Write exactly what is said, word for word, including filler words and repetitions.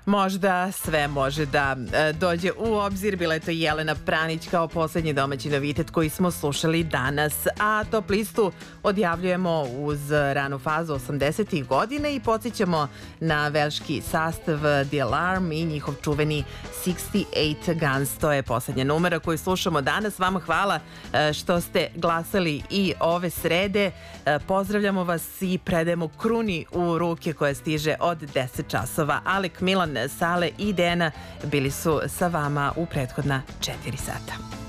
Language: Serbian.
Možda sve može da e, dođe u obzir. Bila je to Jelena Pranić kao poslednji domaći novitet koji smo slušali danas. A top listu odjavljujemo uz ranu fazu osamdesetih godina i podsjećamo na velški sastav The Alarm i njihov čuveni šezdeset osam Guns. To je poslednja numera koju slušamo danas. Vama hvala e, što ste glasali i ove srede. E, pozdravljamo vas i predajemo kruni u ruke koja stiže od deset časova. Alek, Milan, Sale i Dena bili su sa vama u prethodna četiri sata.